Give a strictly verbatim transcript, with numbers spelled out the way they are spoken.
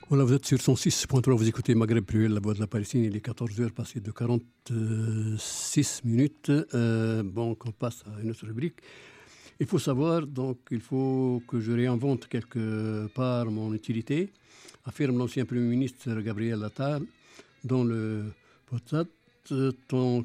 Voilà, vous êtes sur cent six point trois, vous écoutez Maghreb Pluriel, la voix de la Palestine. Il est quatorze heures passées de quarante-six minutes. Euh, bon, on passe à une autre rubrique. Il faut savoir, donc, il faut que je réinvente quelque part mon utilité, affirme l'ancien Premier ministre Gabriel Attal dans le podcast. Ton